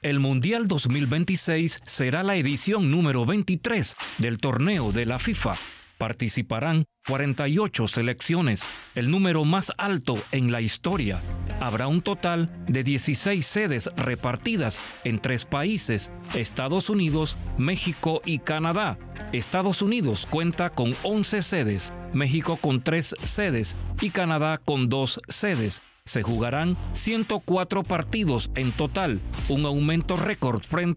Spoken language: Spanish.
El Mundial 2026 será la edición número 23 del torneo de la FIFA. Participarán 48 selecciones, el número más alto en la historia. Habrá un total de 16 sedes repartidas en 3 países: Estados Unidos, México y Canadá. Estados Unidos cuenta con 11 sedes, México con 3 sedes y Canadá con 2 sedes. Se jugarán 104 partidos en total, un aumento récord frente